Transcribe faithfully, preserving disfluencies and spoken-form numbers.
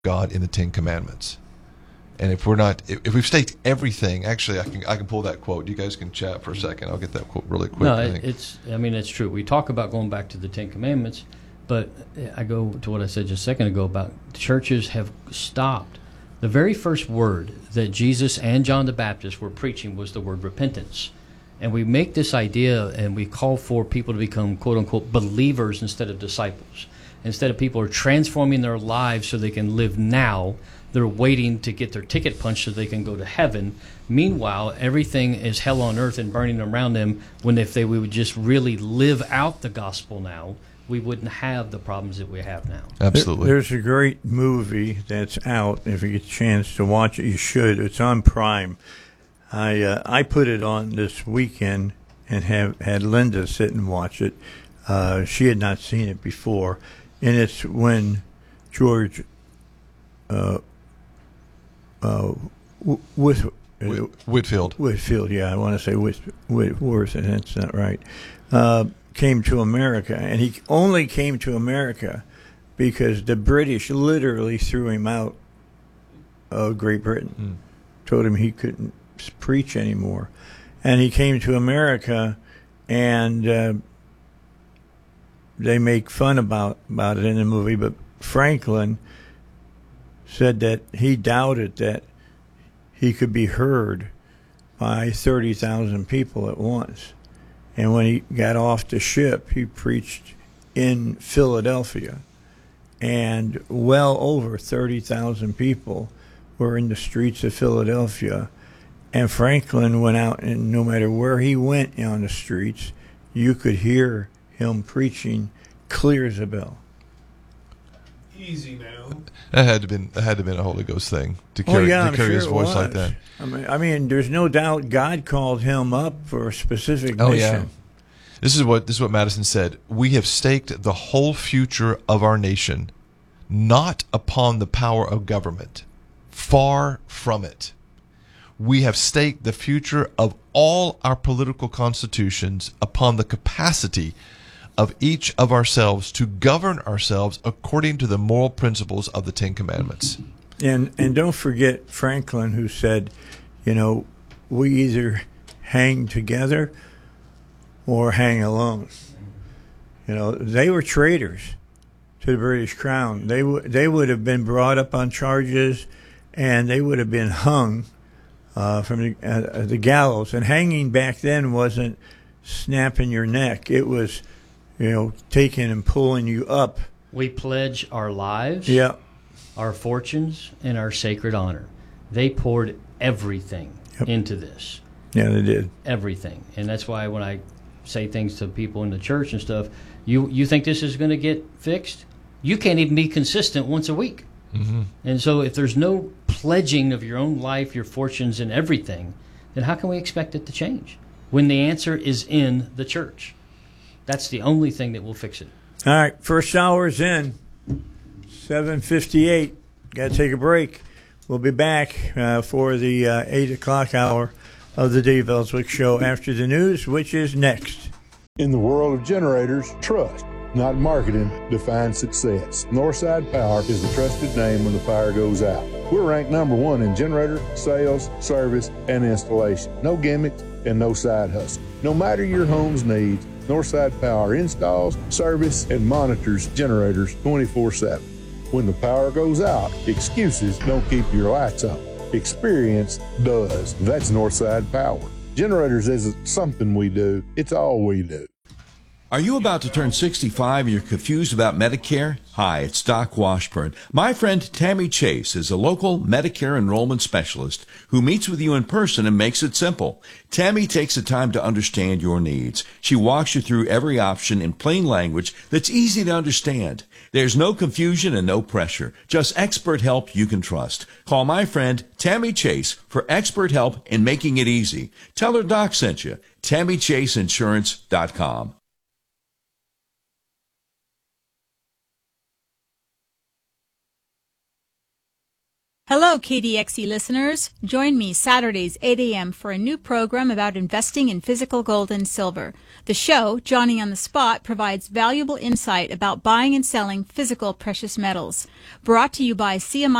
God in the Ten Commandments. And if we're not, if, if we've staked everything, actually, I can I can pull that quote. You guys can chat for a second. I'll get that quote really quick. No, I it, think. it's. I mean, it's true. We talk about going back to the Ten Commandments, but I go to what I said just a second ago about churches have stopped. The very first word that Jesus and John the Baptist were preaching was the word repentance. And we make this idea and we call for people to become, quote unquote, believers instead of disciples. Instead of people are transforming their lives so they can live now, they're waiting to get their ticket punched so they can go to heaven. Meanwhile, everything is hell on earth and burning around them, when if they we would just really live out the gospel now, we wouldn't have the problems that we have now. Absolutely. There, there's a great movie that's out. If you get a chance to watch it, you should. It's on Prime. I uh, I put it on this weekend and have had Linda sit and watch it. Uh, she had not seen it before. And it's when George uh, uh, with uh, Whitfield. Whitfield, yeah, I want to say Whit, Whitworth, and that's not right. Uh, came to America, and he only came to America because the British literally threw him out of Great Britain. Mm. Told him he couldn't preach anymore, and he came to America, and uh, they make fun about about it in the movie. But Franklin said that he doubted that he could be heard by thirty thousand people at once. And when he got off the ship, he preached in Philadelphia, and well over thirty thousand people were in the streets of Philadelphia. And Franklin went out, and no matter where he went on the streets, you could hear him preaching clear as a bell. Easy now. That had to been that had to been a Holy Ghost thing to carry, oh, yeah, to I'm carry sure his voice was. like that. I mean, I mean, there's no doubt God called him up for a specific Oh mission. yeah. This is what this is what Madison said. We have staked the whole future of our nation not upon the power of government, far from it. We have staked the future of all our political constitutions upon the capacity of each of ourselves to govern ourselves according to the moral principles of the Ten Commandments. And and don't forget Franklin, who said, you know, we either hang together or hang alone. You know, they were traitors to the British Crown. They w- they would have been brought up on charges, and they would have been hung uh, from the, uh, the gallows. And hanging back then wasn't snapping your neck. It was, you know, taking and pulling you up. We pledge our lives, Yeah. our fortunes, and our sacred honor. They poured everything Yep. into this. Yeah, they did. Everything. And that's why when I say things to people in the church and stuff, you, you think this is going to get fixed? You can't even be consistent once a week. Mm-hmm. And so if there's no pledging of your own life, your fortunes, and everything, then how can we expect it to change when the answer is in the church? That's the only thing that will fix it. All right, first hour's in, seven fifty-eight. Got to take a break. We'll be back uh, for the uh, eight o'clock hour of the Dave Ellswick Show after the news, which is next. In the world of generators, trust, not marketing, defines success. Northside Power is the trusted name when the power goes out. We're ranked number one in generator, sales, service, and installation. No gimmicks and no side hustle. No matter your home's needs, Northside Power installs, service, and monitors generators twenty-four seven. When the power goes out, excuses don't keep your lights on. Experience does. That's Northside Power. Generators isn't something we do, it's all we do. Are you about to turn sixty-five and you're confused about Medicare? Hi, it's Doc Washburn. My friend Tammy Chase is a local Medicare enrollment specialist who meets with you in person and makes it simple. Tammy takes the time to understand your needs. She walks you through every option in plain language that's easy to understand. There's no confusion and no pressure, just expert help you can trust. Call my friend Tammy Chase for expert help in making it easy. Tell her Doc sent you. Tammy Chase Insurance dot com. Hello, K D X E listeners. Join me Saturdays, eight a.m. for a new program about investing in physical gold and silver. The show, Johnny on the Spot, provides valuable insight about buying and selling physical precious metals. Brought to you by C M I